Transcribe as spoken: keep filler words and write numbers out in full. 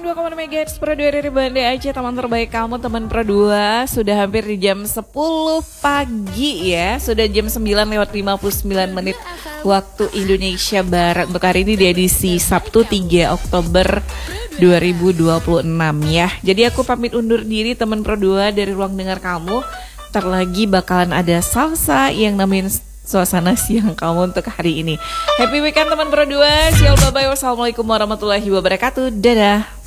dua koma enam megahertz Pro dua dari Banda Aceh, teman terbaik kamu, teman Pro dua. Sudah hampir di jam sepuluh pagi ya. Sudah jam sembilan lewat lima puluh sembilan menit waktu Indonesia Barat. Untuk hari ini di edisi Sabtu tiga Oktober dua ribu dua puluh enam ya. Jadi aku pamit undur diri teman Pro dua dari ruang dengar kamu. Ntar lagi bakalan ada salsa yang namanya suasana siang kamu untuk hari ini. Happy weekend teman Pro dua. Sial, bye bye. Wassalamualaikum warahmatullahi wabarakatuh. Dadah.